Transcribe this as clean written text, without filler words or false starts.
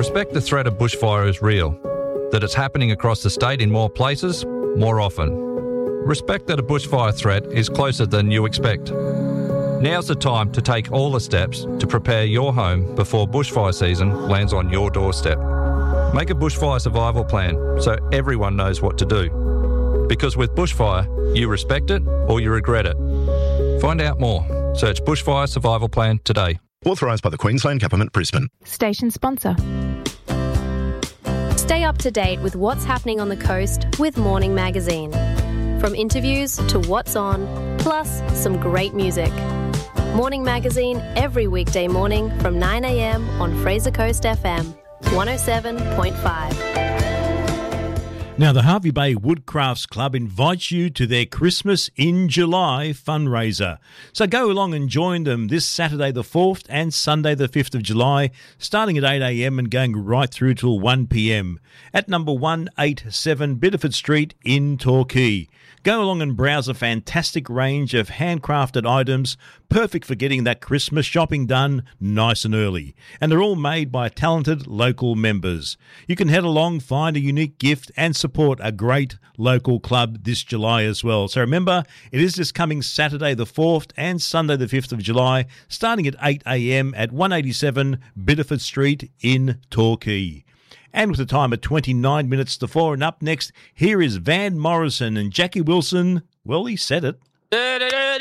Respect the threat of bushfire is real, that it's happening across the state in more places, more often. Respect that a bushfire threat is closer than you expect. Now's the time to take all the steps to prepare your home before bushfire season lands on your doorstep. Make a bushfire survival plan so everyone knows what to do. Because with bushfire, you respect it or you regret it. Find out more. Search Bushfire Survival Plan today. Authorised by the Queensland Government, Brisbane. Station sponsor. Stay up to date with what's happening on the coast with Morning Magazine. From interviews to what's on, plus some great music. Morning Magazine every weekday morning from 9 a.m. on Fraser Coast FM 107.5. Now, the Hervey Bay Woodcrafts Club invites you to their Christmas in July fundraiser. So go along and join them this Saturday the 4th and Sunday the 5th of July, starting at 8 a.m. and going right through till 1 p.m. at number 187 Biddeford Street in Torquay. Go along and browse a fantastic range of handcrafted items, perfect for getting that Christmas shopping done nice and early. And they're all made by talented local members. You can head along, find a unique gift and support a great local club this July as well. So remember, it is this coming Saturday the 4th and Sunday the 5th of July, starting at 8 a.m. at 187 Biddeford Street in Torquay. And with a time of 29 minutes to 4, and up next, here is Van Morrison and Jackie Wilson. Well, he said it.